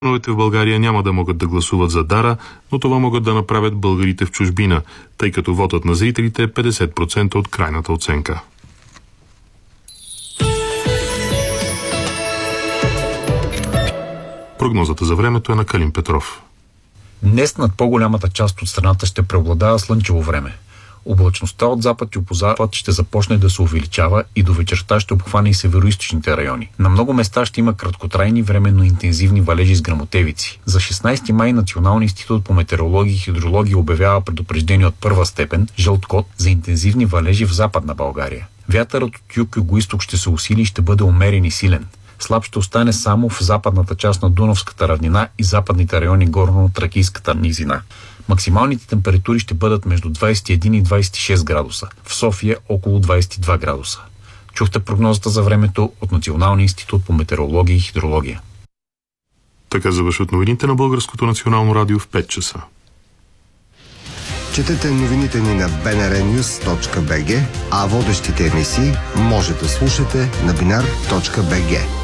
Новите в България няма да могат да гласуват за Дара, но това могат да направят българите в чужбина, тъй като вотът на зрителите е 50% от крайната оценка. Прогнозата за времето е на Калин Петров. Днес над по-голямата част от страната ще преобладава слънчево време. Облачността от запад и по запад ще започне да се увеличава и до вечерта ще обхване и североизточните райони. На много места ще има краткотрайни временно интензивни валежи с гръмотевици. За 16 май Националният институт по метеорология и хидрология обявява предупреждение от първа степен, жълт код, за интензивни валежи в Западна България. Вятърът от юг-югоизток ще се усили и ще бъде умерен и силен. Слаб ще остане само в западната част на Дунавската равнина и западните райони горно-тракийската низина. Максималните температури ще бъдат между 21 и 26 градуса. В София около 22 градуса. Чухте прогнозата за времето от Националния институт по метеорология и хидрология. Така завършват новините на Българското национално радио в 5 часа. Четете новините ни на bnrnews.bg, а водещите емисии може да слушате на binar.bg.